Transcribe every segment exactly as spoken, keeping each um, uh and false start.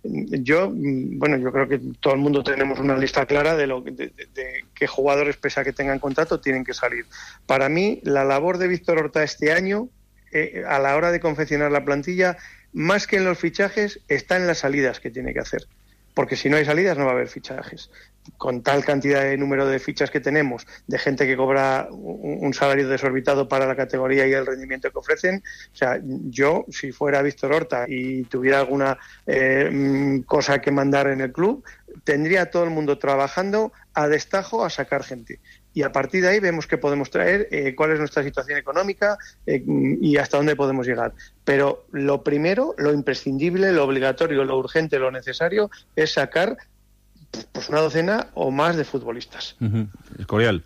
Yo, bueno, yo creo que todo el mundo tenemos una lista clara de, lo, de, de, de qué jugadores, pese a que tengan contrato, tienen que salir. Para mí, la labor de Víctor Horta este año, eh, a la hora de confeccionar la plantilla, más que en los fichajes, está en las salidas que tiene que hacer. Porque si no hay salidas no va a haber fichajes. Con tal cantidad de número de fichas que tenemos, de gente que cobra un salario desorbitado para la categoría y el rendimiento que ofrecen, o sea, yo, si fuera Víctor Horta y tuviera alguna eh, cosa que mandar en el club, tendría a todo el mundo trabajando a destajo a sacar gente. Y a partir de ahí vemos qué podemos traer, eh, cuál es nuestra situación económica eh, y hasta dónde podemos llegar. Pero lo primero, lo imprescindible, lo obligatorio, lo urgente, lo necesario es sacar pues una docena o más de futbolistas. Uh-huh. Escorial.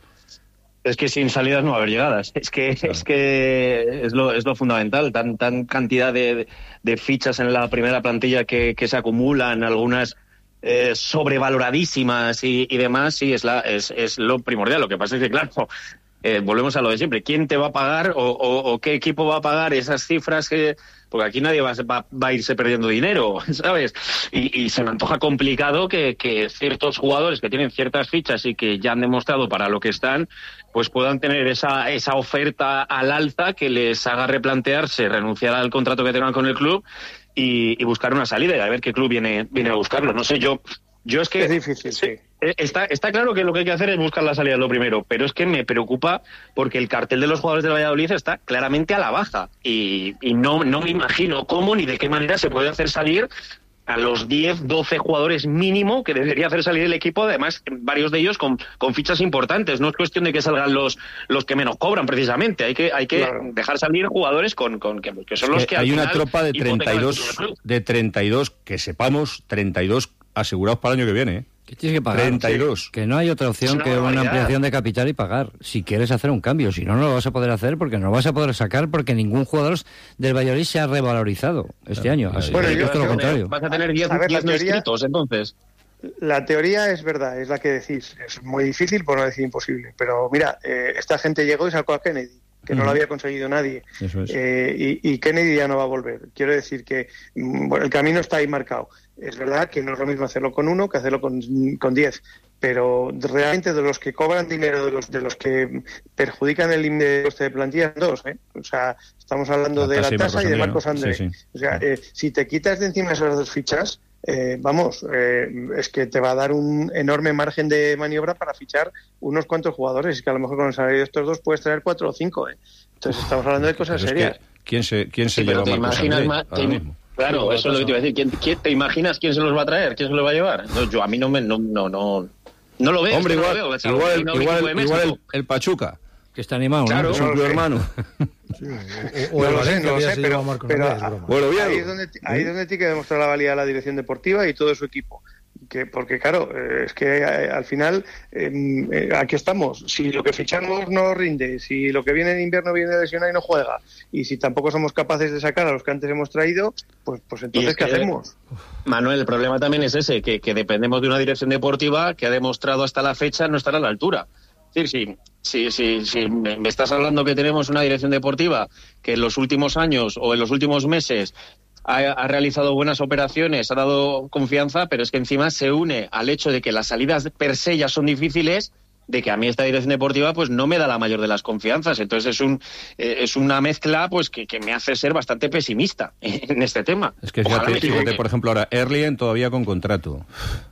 Es que sin salidas no va a haber llegadas. Es que claro. es que es lo, es lo fundamental. Tan, tan cantidad de, de fichas en la primera plantilla que, que se acumulan, algunas Eh, sobrevaloradísimas y, y demás, sí, es, la, es, es lo primordial. Lo que pasa es que, claro, eh, volvemos a lo de siempre. ¿Quién te va a pagar o, o, o qué equipo va a pagar esas cifras? Que porque aquí nadie va, va, va a irse perdiendo dinero, ¿sabes? Y, y se me antoja complicado que, que ciertos jugadores que tienen ciertas fichas y que ya han demostrado para lo que están, pues puedan tener esa, esa oferta al alza que les haga replantearse, renunciar al contrato que tengan con el club Y, y buscar una salida y a ver qué club viene viene a buscarlo. No sé, yo yo es que... Es difícil, sí. Está, está claro que lo que hay que hacer es buscar la salida lo primero, pero es que me preocupa porque el cartel de los jugadores del Valladolid está claramente a la baja y, y no, no me imagino cómo ni de qué manera se puede hacer salir a los diez, doce jugadores mínimo que debería hacer salir el equipo, además varios de ellos con, con fichas importantes. No es cuestión de que salgan los los que menos cobran precisamente, hay que hay que claro. dejar salir jugadores con, con que, que son es los que, que hay al una final tropa de treinta y dos de treinta y dos que sepamos, treinta y dos asegurados para el año que viene, ¿eh? ¿Qué tienes que pagar? treinta y dos. Sí. Que no hay otra opción una que una barbaridad. ampliación de capital y pagar. Si quieres hacer un cambio, si no, no lo vas a poder hacer porque no lo vas a poder sacar porque ningún jugador del Valladolid se ha revalorizado este claro. año. Así bueno, que yo, es todo lo yo, contrario. Vas a tener diez no inscritos, entonces. La teoría es verdad, es la que decís. Es muy difícil, por no decir imposible. Pero mira, eh, esta gente llegó y sacó a Kennedy, que no uh-huh. lo había conseguido nadie. Eso es. eh, y, y Kennedy ya no va a volver. Quiero decir que bueno, el camino está ahí marcado. Es verdad que no es lo mismo hacerlo con uno que hacerlo con, con diez, pero realmente de los que cobran dinero, de los de los que perjudican el límite de coste de plantilla, dos, ¿eh? O sea, estamos hablando la de la tasa y de Marcos André. Sí, sí. O sea, eh, si te quitas de encima esas dos fichas, eh, vamos, eh, es que te va a dar un enorme margen de maniobra para fichar unos cuantos jugadores, y que a lo mejor con el salario de estos dos puedes traer cuatro o cinco, ¿eh? Entonces estamos hablando de cosas pero serias. Es que, ¿Quién se, quién se sí, lleva a Marcos André ma- ahora mismo? Claro, eso es lo que te iba a decir. ¿Quién, quién, ¿Te imaginas quién se los va a traer? ¿Quién se los va a llevar? No, yo a mí no me no no no, no lo veo. Hombre, no igual, lo veo, igual, no igual, el, igual el, el Pachuca, que está animado, claro, ¿no? Es un club hermano. Sí, o, o no el lo sé, Valencia, no lo sé, se pero, lleva a Marcos pero Andrés, a, broma. Bueno, bien. ahí es donde ahí es donde tiene que demostrar la valía de la dirección deportiva y todo su equipo. Que porque claro, eh, es que eh, al final eh, eh, aquí estamos. Si lo que fichamos no rinde, si lo que viene en invierno viene lesionado y no juega, y si tampoco somos capaces de sacar a los que antes hemos traído, pues pues entonces ¿qué que, hacemos? Manuel, el problema también es ese, que, que dependemos de una dirección deportiva que ha demostrado hasta la fecha no estar a la altura. Es decir, si, si, si, si me estás hablando que tenemos una dirección deportiva que en los últimos años o en los últimos meses Ha, ha realizado buenas operaciones, ha dado confianza, pero es que encima se une al hecho de que las salidas per se ya son difíciles, de que a mí esta dirección deportiva pues no me da la mayor de las confianzas. Entonces es un eh, es una mezcla pues que, que me hace ser bastante pesimista en este tema. Es que fíjate, fíjate, por ejemplo, ahora Erlien todavía con contrato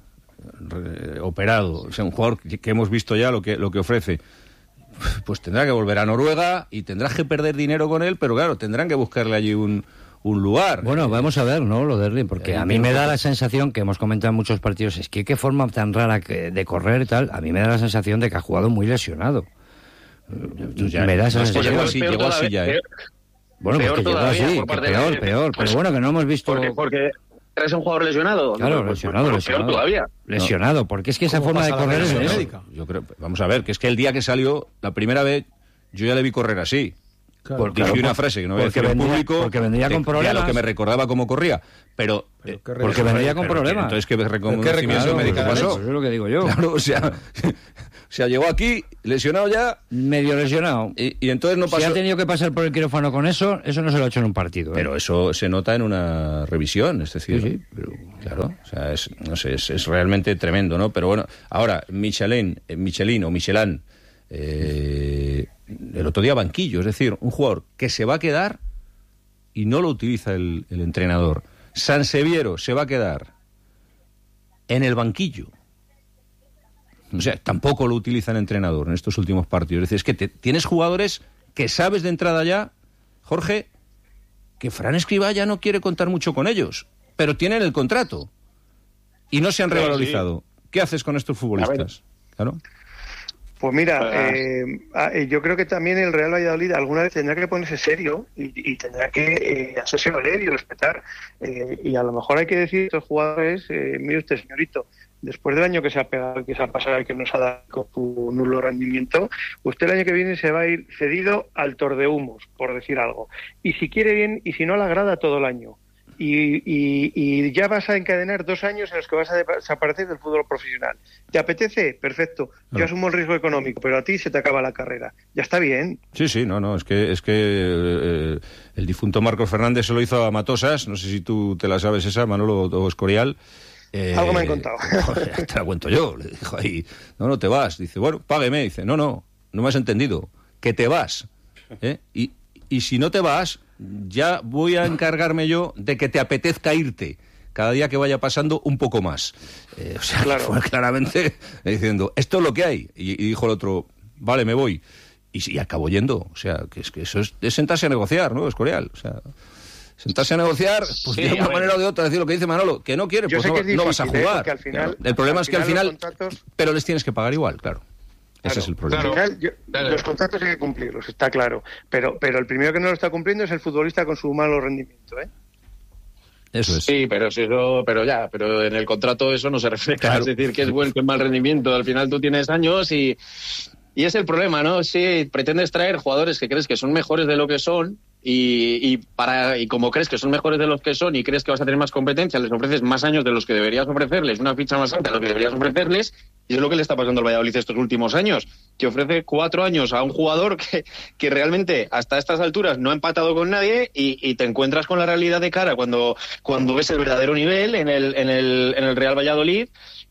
Re, operado, o sea, un jugador que, que hemos visto ya lo que lo que ofrece. Pues tendrá que volver a Noruega y tendrás que perder dinero con él, pero claro, tendrán que buscarle allí un un lugar. Bueno, vamos a ver, ¿no? Lo de Erling, porque eh, a mí me da la sensación, que hemos comentado en muchos partidos, es que qué forma tan rara que de correr y tal, a mí me da la sensación de que ha jugado muy lesionado. Ya, me da esa no, sensación. Llegó así, llegó así ya, ¿eh? Bueno, peor porque llegó así, que peor, de... peor, pues, pero bueno, que no hemos visto... Porque, porque eres un jugador lesionado. Claro, no, lesionado, pues, lesionado. Peor todavía. Lesionado, porque es que esa forma de correr es eso. Yo creo, vamos a ver, que es que el día que salió, la primera vez, yo ya le vi correr así. Claro, dije claro, una frase que no voy a decir en público, porque vendría con problemas. A lo que me recordaba cómo corría, pero... pero eh, porque vendría con problemas. Entonces, ¿qué reconocimiento médico pasó? Eso es lo que digo yo. Claro, o sea, o sea, llegó aquí, lesionado ya... Medio lesionado. Y, y entonces no pasó... Si ha tenido que pasar por el quirófano con eso, eso no se lo ha hecho en un partido. ¿eh? Pero eso se nota en una revisión, es decir... Sí, sí, pero... Claro, o sea, es, no sé, es, es realmente tremendo, ¿no? Pero bueno, ahora, Michelin, Michelin o Michelin... Eh, el otro día banquillo, es decir, un jugador que se va a quedar y no lo utiliza el, el entrenador. Sanseviero se va a quedar en el banquillo. O sea, tampoco lo utiliza el entrenador en estos últimos partidos. Es decir, es que te, tienes jugadores que sabes de entrada ya, Jorge, que Fran Escribá ya no quiere contar mucho con ellos, pero tienen el contrato y no se han revalorizado. Sí. ¿Qué haces con estos futbolistas? Claro. Pues mira, eh, yo creo que también el Real Valladolid alguna vez tendrá que ponerse serio y, y tendrá que eh, hacerse valer y respetar. Eh, y a lo mejor hay que decir a estos jugadores, eh, mire usted, señorito, después del año que se ha pegado, que se ha pasado y que nos ha dado con su nulo rendimiento, usted el año que viene se va a ir cedido al Tordehumos, por decir algo. Y si quiere bien, y si no, le agrada todo el año. Y, y, y ya vas a encadenar dos años en los que vas a desaparecer del fútbol profesional. ¿Te apetece? Perfecto. Yo no. asumo el riesgo económico, pero a ti se te acaba la carrera. Ya está bien. Sí, sí, no, no. Es que es que eh, el difunto Marcos Fernández se lo hizo a Matosas. No sé si tú te la sabes esa, Manolo o Escorial. Eh, Algo me han contado. Joder, te la cuento yo. Le dijo ahí, no, no te vas. Dice, bueno, págueme. Dice, no, no, no me has entendido. Que te vas. ¿Eh? Y, y si no te vas, ya voy a encargarme yo de que te apetezca irte cada día que vaya pasando un poco más. Eh, o sea, claro. Fue claramente diciendo, esto es lo que hay. Y, y dijo el otro, vale, me voy. Y, y acabó yendo. O sea, que es que eso es, es sentarse a negociar, ¿no? Escorial. O sea, sentarse a negociar, pues sí, de una manera o de otra, decir lo que dice Manolo, que no quieres, pues no, difícil, no vas a jugar. Al final, claro. El problema es que al final, contratos... pero les tienes que pagar igual, claro. Ese Claro, es el problema. Al final, yo, claro. Los contratos hay que cumplirlos, está claro. Pero, pero el primero que no lo está cumpliendo es el futbolista con su malo rendimiento, ¿eh? Eso es. Sí, pero eso, pero ya, pero en el contrato eso no se refleja. Claro. Es decir, que es buen, que es mal rendimiento. Al final tú tienes años y, y es el problema, ¿no? Sí, pretendes traer jugadores que crees que son mejores de lo que son. Y, y para y como crees que son mejores de los que son y crees que vas a tener más competencia, les ofreces más años de los que deberías ofrecerles, una ficha más alta de lo que deberías ofrecerles, y es lo que le está pasando al Valladolid estos últimos años, que ofrece cuatro años a un jugador que, que realmente hasta estas alturas no ha empatado con nadie y, y te encuentras con la realidad de cara cuando, cuando ves el verdadero nivel en el, en el, en el Real Valladolid.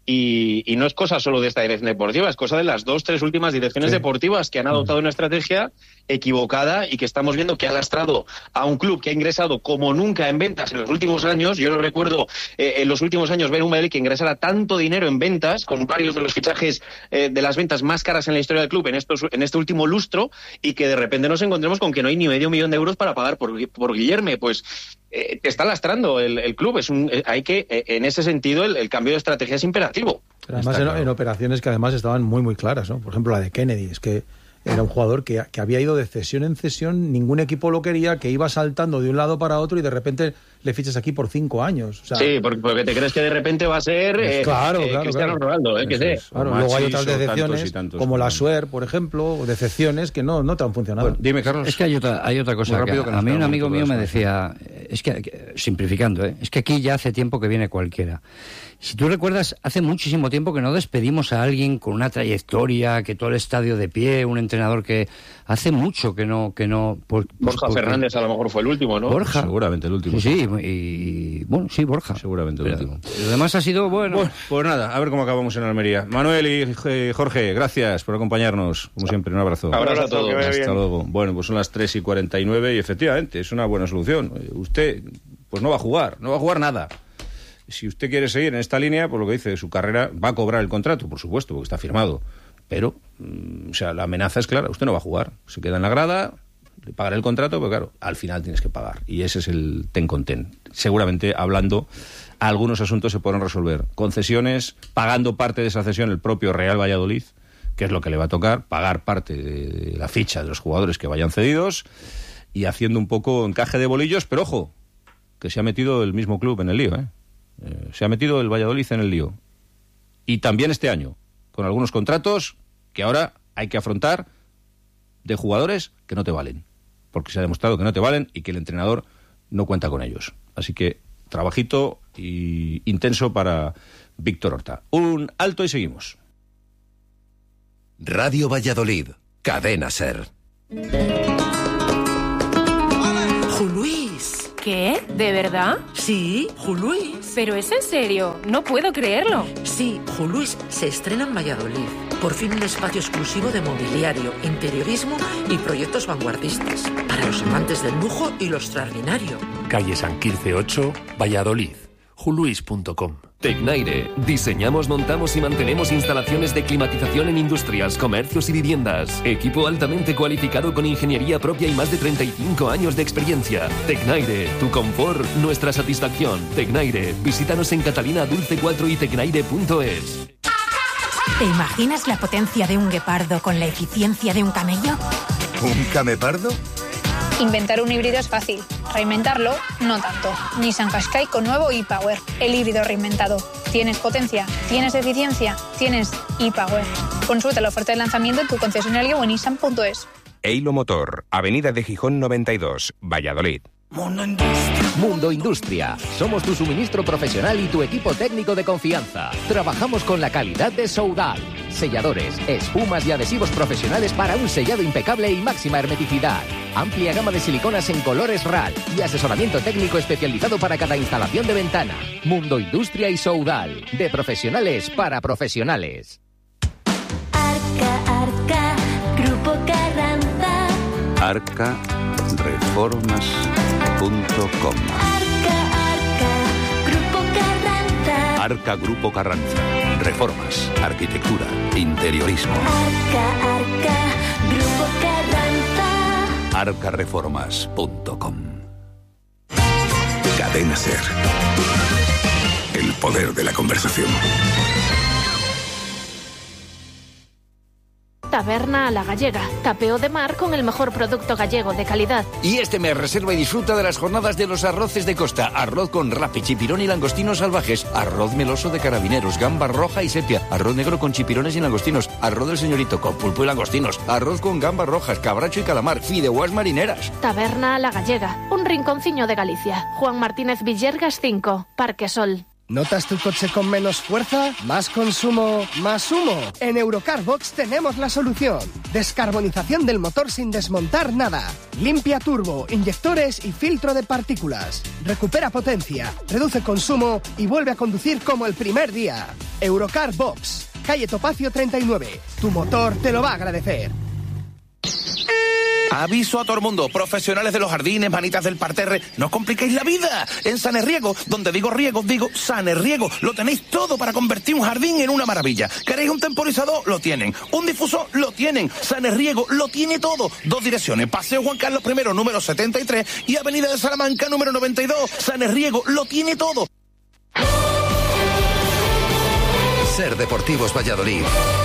Y, y no es cosa solo de esta dirección deportiva, es cosa de las dos, tres últimas direcciones sí. deportivas que han adoptado una estrategia equivocada y que estamos viendo que ha lastrado a un club que ha ingresado como nunca en ventas en los últimos años. Yo lo recuerdo eh, en los últimos años ver un Valladolid que ingresara tanto dinero en ventas, con varios de los fichajes eh, de las ventas más caras en la historia del club en, estos, en este último lustro, y que de repente nos encontremos con que no hay ni medio millón de euros para pagar por, por Guillerme. Pues eh, está lastrando el, el club. Es un, eh, hay que, eh, en ese sentido, el, el cambio de estrategia es imperativo. Pero además en, en operaciones que además estaban muy muy claras, ¿no? Por ejemplo, la de Kennedy, es que era un jugador que, que había ido de cesión en cesión, ningún equipo lo quería, que iba saltando de un lado para otro y de repente le fichas aquí por cinco años. O sea, sí, porque, porque te crees que de repente va a ser eh, claro, eh, claro, Cristiano claro. Ronaldo, eh, que sé. Claro, Machis, luego hay otras decepciones, tantos, como la Suer, por ejemplo, o decepciones que no, no te han funcionado. Bueno, dime, Carlos. Es que hay otra, hay otra cosa. Que que a mí un amigo mío me decía, es que, que, simplificando, ¿eh? es que aquí ya hace tiempo que viene cualquiera. Si tú recuerdas, hace muchísimo tiempo que no despedimos a alguien con una trayectoria, que todo el estadio de pie, un entrenador que hace mucho que no... que no por, Borja por, Fernández a lo mejor fue el último, ¿no? Borja. Seguramente el último. Sí, sí, y bueno, sí, Borja. Seguramente el último. Lo demás ha sido bueno. Bueno, pues nada, a ver cómo acabamos en Almería. Manuel y Jorge, gracias por acompañarnos. Como siempre, un abrazo. Un abrazo a todos. Hasta bien. luego. Bueno, pues son las tres y cuarenta y nueve y efectivamente es una buena solución. Usted, pues no va a jugar, no va a jugar nada. Si usted quiere seguir en esta línea, pues lo que dice, su carrera va a cobrar el contrato, por supuesto, porque está firmado. Pero, mm, o sea, la amenaza es clara, usted no va a jugar. Se queda en la grada, le pagará el contrato, pero claro, al final tienes que pagar. Y ese es el ten con ten. Seguramente, hablando, algunos asuntos se podrán resolver. Concesiones, pagando parte de esa cesión el propio Real Valladolid, que es lo que le va a tocar, pagar parte de la ficha de los jugadores que vayan cedidos, y haciendo un poco encaje de bolillos, pero ojo, que se ha metido el mismo club en el lío, ¿eh? Eh, se ha metido el Valladolid en el lío. Y también este año, con algunos contratos que ahora hay que afrontar de jugadores que no te valen. porque se ha demostrado que no te valen y que el entrenador no cuenta con ellos. Así que trabajito y intenso para Víctor Horta. Un alto y seguimos. Radio Valladolid, Cadena SER. Juluís. ¿Qué? ¿De verdad? Sí, Juluís. ¿Pero es en serio? No puedo creerlo. Sí, Juluís se estrena en Valladolid. Por fin un espacio exclusivo de mobiliario, interiorismo y proyectos vanguardistas. Para los amantes del lujo y lo extraordinario. Calle San Quirce ocho, Valladolid. juluís punto com. Tecnaire. Diseñamos, montamos y mantenemos instalaciones de climatización en industrias, comercios y viviendas. Equipo altamente cualificado con ingeniería propia y más de treinta y cinco años de experiencia. Tecnaire. Tu confort, nuestra satisfacción. Tecnaire. Visítanos en Catalina Dulce cuatro y tecnaire punto es. ¿Te imaginas la potencia de un guepardo con la eficiencia de un camello? ¿Un camepardo? Inventar un híbrido es fácil, reinventarlo no tanto. Nissan Qashqai con nuevo e-Power, el híbrido reinventado. ¿Tienes potencia? ¿Tienes eficiencia? ¿Tienes e-Power? Consulta la oferta de lanzamiento en tu concesionario o en nissan punto es. Eilo Motor, Avenida de Gijón noventa y dos, Valladolid. Mundo Industria. Mundo Industria. Somos tu suministro profesional y tu equipo técnico de confianza. Trabajamos con la calidad de Soudal. Selladores, espumas y adhesivos profesionales para un sellado impecable y máxima hermeticidad. Amplia gama de siliconas en colores R A L y asesoramiento técnico especializado para cada instalación de ventana. Mundo Industria y Soudal. De profesionales para profesionales. Arca, Arca, Grupo Carranza. Arca Reformas punto com. Arca, Arca, Grupo Carranza. Arca Grupo Carranza. Reformas, arquitectura, interiorismo. Arca, Arca, Grupo Carranza. Arca Reformas punto com. Cadena SER. El poder de la conversación. Taberna a la Gallega, tapeo de mar con el mejor producto gallego de calidad. Y este mes reserva y disfruta de las jornadas de los arroces de costa. Arroz con rape, chipirón y langostinos salvajes. Arroz meloso de carabineros, gamba roja y sepia. Arroz negro con chipirones y langostinos. Arroz del señorito con pulpo y langostinos. Arroz con gambas rojas, cabracho y calamar. Fideuás marineras. Taberna a la Gallega, un rinconciño de Galicia. Juan Martínez Villergas cinco, Parque Sol. ¿Notas tu coche con menos fuerza? ¿Más consumo? ¿Más humo? En Eurocarbox tenemos la solución. Descarbonización del motor sin desmontar nada. Limpia turbo, inyectores y filtro de partículas. Recupera potencia, reduce consumo y vuelve a conducir como el primer día. Eurocarbox, calle Topacio treinta y nueve. Tu motor te lo va a agradecer. Aviso a todo el mundo, profesionales de los jardines, manitas del parterre, no os compliquéis la vida. En Sanerriego, donde digo riego, digo Sanerriego, lo tenéis todo para convertir un jardín en una maravilla. ¿Queréis un temporizador? Lo tienen. ¿Un difusor? Lo tienen. Sanerriego lo tiene todo. Dos direcciones, Paseo Juan Carlos I, número setenta y tres y Avenida de Salamanca, número noventa y dos. Sanerriego lo tiene todo. SER Deportivos Valladolid.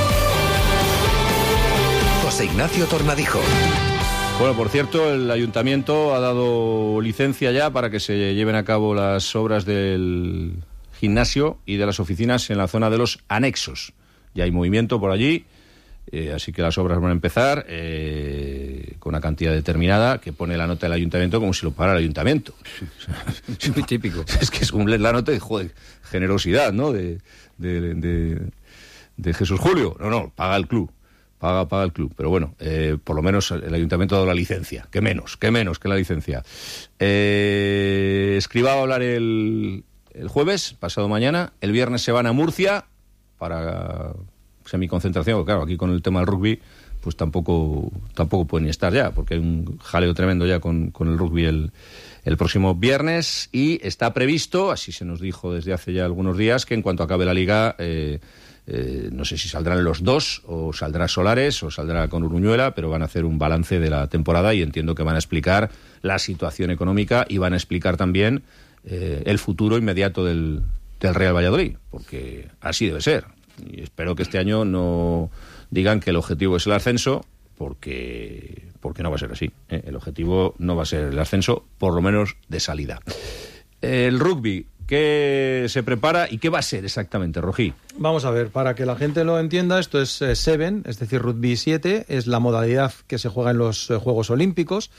José Ignacio Tornadijo. Bueno, por cierto, el ayuntamiento ha dado licencia ya para que se lleven a cabo las obras del gimnasio y de las oficinas en la zona de los anexos. Ya hay movimiento por allí, eh, así que las obras van a empezar eh, con una cantidad determinada que pone la nota del ayuntamiento como si lo pagara el ayuntamiento. Es muy típico. Es que según lees la nota de joder, generosidad, ¿no? De, de, de, de Jesús Julio. No, no, paga el club. Paga, paga el club, pero bueno, eh, por lo menos el ayuntamiento ha dado la licencia, que menos, que menos que la licencia. Eh, Escribá va a hablar el, el jueves, pasado mañana, el viernes se van a Murcia para semiconcentración, claro, aquí con el tema del rugby, pues tampoco tampoco pueden ni estar ya, porque hay un jaleo tremendo ya con, con el rugby el, el próximo viernes, y está previsto, así se nos dijo desde hace ya algunos días, que en cuanto acabe la liga... Eh, Eh, no sé si saldrán los dos, o saldrá Solares, o saldrá con Uruñuela, pero van a hacer un balance de la temporada y entiendo que van a explicar la situación económica y van a explicar también eh, el futuro inmediato del, del Real Valladolid, porque así debe ser. Y espero que este año no digan que el objetivo es el ascenso, porque, porque no va a ser así. ¿eh? El objetivo no va a ser el ascenso, por lo menos de salida. El rugby... ¿Qué se prepara y qué va a ser exactamente, Rojí? Vamos a ver, para que la gente lo entienda, esto es eh, Seven, es decir, Rugby siete, es la modalidad que se juega en los eh, Juegos Olímpicos.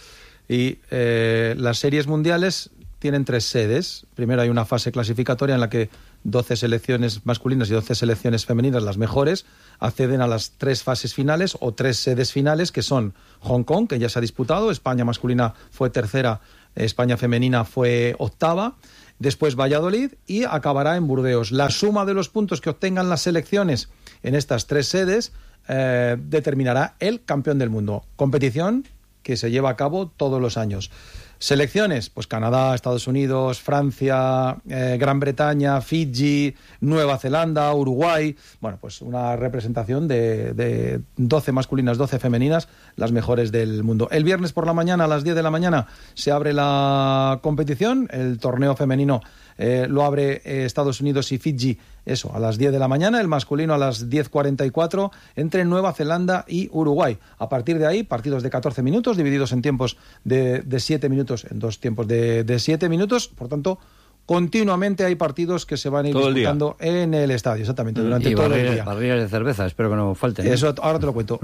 Y eh, las series mundiales tienen tres sedes. Primero hay una fase clasificatoria en la que doce selecciones masculinas y doce selecciones femeninas, las mejores, acceden a las tres fases finales o tres sedes finales, que son Hong Kong, que ya se ha disputado, España masculina fue tercera, España femenina fue octava, después Valladolid y acabará en Burdeos. La suma de los puntos que obtengan las selecciones en estas tres sedes eh, determinará el campeón del mundo. Competición que se lleva a cabo todos los años. Selecciones, pues Canadá, Estados Unidos, Francia, eh, Gran Bretaña, Fiji, Nueva Zelanda, Uruguay. Bueno, pues una representación de, de doce masculinas, doce femeninas, las mejores del mundo. El viernes por la mañana, a las diez de la mañana, se abre la competición. El torneo femenino eh, lo abre eh, Estados Unidos y Fiji, eso, a las diez de la mañana. El masculino a las diez cuarenta y cuatro, entre Nueva Zelanda y Uruguay. A partir de ahí, partidos de catorce minutos, divididos en tiempos de, de siete minutos, en dos tiempos de, de siete minutos. Por tanto, continuamente hay partidos que se van a ir todo disputando en el estadio, exactamente, durante y todo barriles, el día. Barriles de cerveza, espero que no falten. ¿eh? Eso ahora te lo cuento.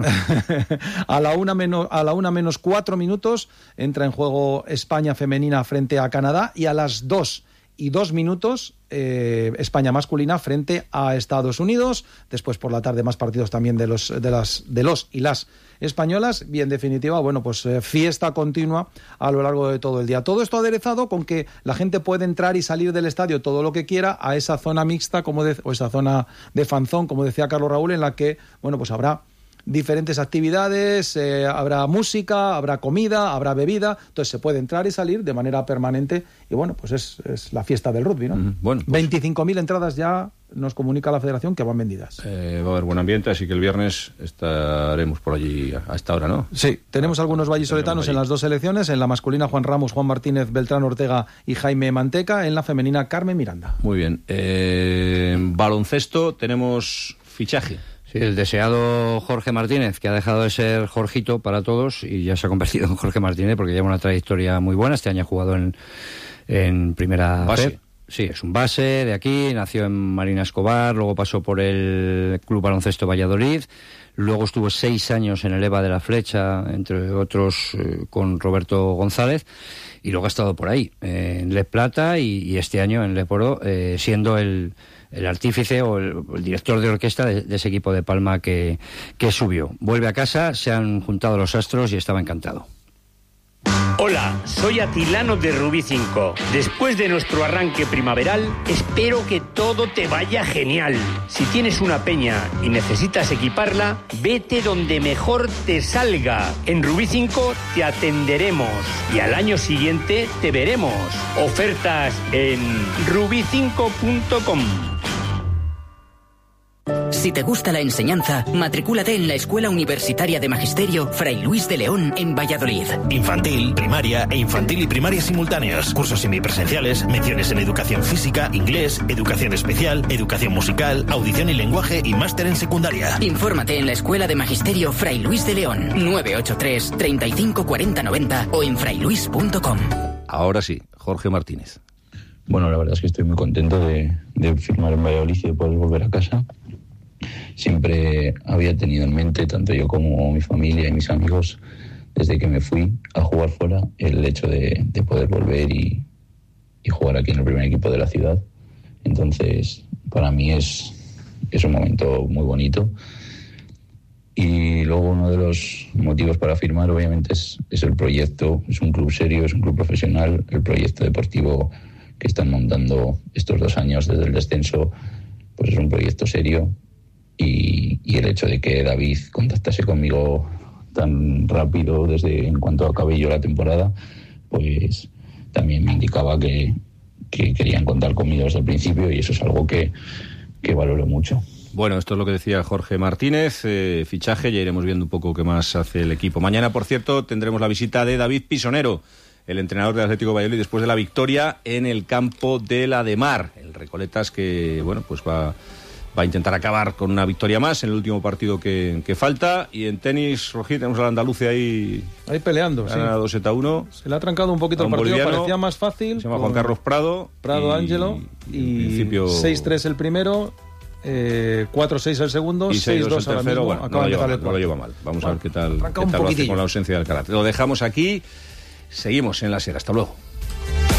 a la una menos a la una menos cuatro minutos entra en juego España femenina frente a Canadá, y a las dos y dos minutos eh, España masculina frente a Estados Unidos. Después por la tarde más partidos también de los de las de los y las españolas. Y en definitiva, bueno, pues eh, fiesta continua a lo largo de todo el día. Todo esto aderezado con que la gente puede entrar y salir del estadio todo lo que quiera a esa zona mixta, como de, o esa zona de fanzón, como decía Carlos Raúl, en la que, bueno, pues habrá diferentes actividades, eh, habrá música, habrá comida, habrá bebida, entonces se puede entrar y salir de manera permanente, y bueno, pues es, es la fiesta del rugby, ¿no? Mm, bueno, pues veinticinco mil entradas ya nos comunica la Federación que van vendidas. Eh, va a haber buen ambiente, así que el viernes estaremos por allí a esta hora, ¿no? Sí, tenemos algunos vallisoletanos en las dos selecciones, en la masculina Juan Ramos, Juan Martínez, Beltrán Ortega y Jaime Manteca, en la femenina Carmen Miranda. Muy bien. Eh, baloncesto, tenemos fichaje. Sí, el deseado Jorge Martínez, que ha dejado de ser Jorgito para todos y ya se ha convertido en Jorge Martínez porque lleva una trayectoria muy buena. Este año ha jugado en, en primera base. P. Sí, es un base de aquí, nació en Marina Escobar, luego pasó por el Club Baloncesto Valladolid, luego estuvo seis años en el EVA de la Flecha, entre otros eh, con Roberto González, y luego ha estado por ahí, eh, en Le Plata y, y este año en Le Poro, eh, siendo el el artífice o el, el director de orquesta de, de ese equipo de Palma que, que subió. Vuelve a casa, se han juntado los astros y estaba encantado. Hola, soy Atilano de Rubí cinco. Después de nuestro arranque primaveral, espero que todo te vaya genial. Si tienes una peña y necesitas equiparla, vete donde mejor te salga. En Rubí cinco te atenderemos y al año siguiente te veremos. Ofertas en rubí cinco punto com. Si te gusta la enseñanza, matricúlate en la Escuela Universitaria de Magisterio Fray Luis de León en Valladolid. Infantil, primaria e infantil y primaria simultáneos. Cursos semipresenciales, menciones en educación física, inglés, educación especial, educación musical, audición y lenguaje y máster en secundaria. Infórmate en la Escuela de Magisterio Fray Luis de León, nueve ocho tres, treinta y cinco cuarenta noventa o en frayluis punto com. Ahora sí, Jorge Martínez. Bueno, la verdad es que estoy muy contento de, de firmar en Valladolid y de poder volver a casa. Siempre había tenido en mente, tanto yo como mi familia y mis amigos, desde que me fui a jugar fuera, el hecho de, de poder volver y, y jugar aquí en el primer equipo de la ciudad. Entonces, para mí es, es un momento muy bonito. Y luego uno de los motivos para firmar, obviamente, es, es el proyecto. Es un club serio, es un club profesional. El proyecto deportivo que están montando estos dos años desde el descenso, pues es un proyecto serio. Y, y el hecho de que David contactase conmigo tan rápido desde en cuanto acabé yo la temporada, pues también me indicaba que, que querían contar conmigo desde el principio, y eso es algo que, que valoro mucho. Bueno, esto es lo que decía Jorge Martínez, eh, fichaje, ya iremos viendo un poco qué más hace el equipo. Mañana, por cierto, tendremos la visita de David Pisonero, el entrenador del Atlético de Valladolid, después de la victoria en el campo de la de Mar. El Recoletas que, bueno, pues va... va a intentar acabar con una victoria más en el último partido que, que falta. Y en tenis, Rojí, tenemos al andaluce ahí... Ahí peleando, sí. Ganado dos a uno. Se le ha trancado un poquito el partido, parecía más fácil. Se llama Juan Carlos Prado. Prado y, Ángelo. Y, y principio... seis tres el primero, eh, cuatro seis el segundo, y seis dos el tercero. Bueno, no lo, lleva, no lo lleva mal. Vamos bueno, a ver qué tal, qué tal lo hace con la ausencia del Alcaraz. Lo dejamos aquí. Seguimos en la SER. Hasta luego.